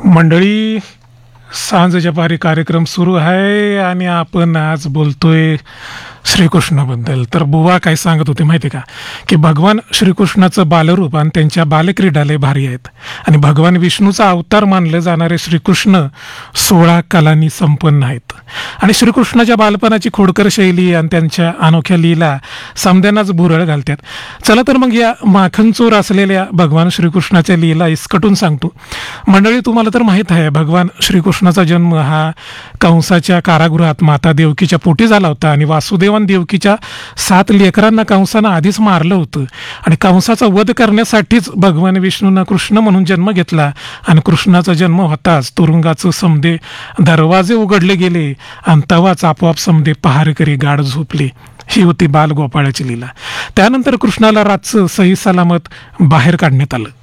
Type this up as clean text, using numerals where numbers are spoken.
मंडळी, सांजच्या पारी कार्यक्रम सुरू आहे आणि आपण आज बोलतोय श्रीकृष्णाबद्दल. तर बुवा काय सांगत होते माहिती आहे का, की भगवान श्रीकृष्णाचं बालरूप आणि त्यांच्या बालक्रीडा लय भारी आहेत. आणि भगवान विष्णूचा अवतार मानले जाणारे श्रीकृष्ण 16 कलांनी संपन्न आहेत. आणि श्रीकृष्णाच्या बालपणाची खोडकर शैली आणि त्यांच्या अनोख्या लीला समद्यांनाच भुरळ घालतात. चला तर मग या माखनचोर असलेल्या भगवान श्रीकृष्णाच्या लीला इसकटून सांगतो. मंडळी, तुम्हाला तर माहीत आहे, भगवान श्रीकृष्णाचा जन्म हा कंसाच्या कारागृहात माता देवकीच्या पोटी झाला होता. आणि वासुदेवान देवकीच्या 7 लेकरांना कंसानं आधीच मारलं होतं. आणि कंसाचा वध करण्यासाठीच भगवान विष्णूनं कृष्ण म्हणून जन्म घेतला. आणि कृष्णाचा जन्म होताच तुरुंगाचं समदे दरवाजे उघडले गेले आणि तवाच आपोआप समदे पहारेकरी गाढ झोपले. ही होती बालगोपाळाची लीला. त्यानंतर कृष्णाला रातचं सही सलामत बाहेर काढण्यात आलं.